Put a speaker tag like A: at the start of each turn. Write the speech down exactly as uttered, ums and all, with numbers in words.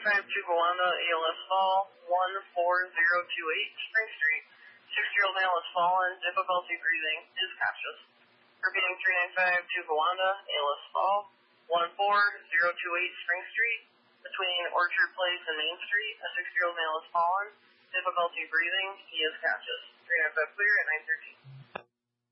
A: ninety-five Tugawanda, A L S fall, one four zero two eight Spring Street. Six-year-old male has fallen, difficulty breathing, is conscious. Repeating three ninety-five Tugawanda, A L S fall, one four zero two eight Spring Street. Between Orchard Place and Main Street, a six-year-old male has fallen, difficulty breathing, he is conscious. three ninety-five clear at nine thirteen.